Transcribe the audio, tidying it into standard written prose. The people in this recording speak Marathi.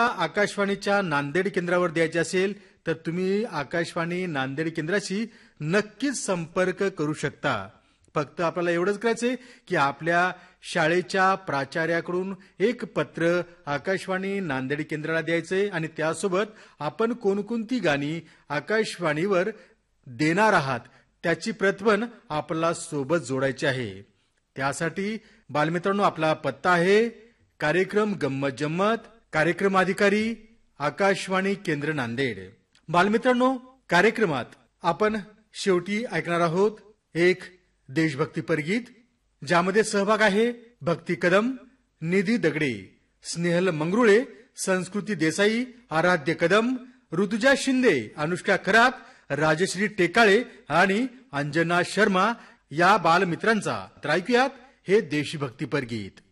आकाशवाणीच्या नांदेड केंद्रावर द्यायचे असेल तर तुम्ही आकाशवाणी नांदेड केंद्राशी नक्कीच संपर्क करू शकता. फक्त आपल्याला एवढंच करायचंय की आपल्या शाळेच्या प्राचार्याकडून एक पत्र आकाशवाणी नांदेड केंद्राला द्यायचंय आणि त्यासोबत आपण कोणकोणती गाणी आकाशवाणीवर देणार आहात त्याची प्रत पण आपल्याला सोबत जोडायची आहे. त्यासाठी बालमित्रांनो आपला पत्ता आहे कार्यक्रम गंमत जम्मत, कार्यक्रम अधिकारी आकाशवाणी केंद्र नांदेड. बालमित्रांनो कार्यक्रमात आपण शेवटी ऐकणार आहोत एक देशभक्तीपर गीत ज्यामध्ये सहभाग आहे भक्ती कदम, निधी दगडे, स्नेहल मंगरुळे, संस्कृती देसाई, आराध्य कदम, ऋतुजा शिंदे, अनुष्का खरात, राजश्री टेकाळे आणि अंजना शर्मा या बालमित्रांचा. तर ऐकूयात हे देशभक्तीपर गीत.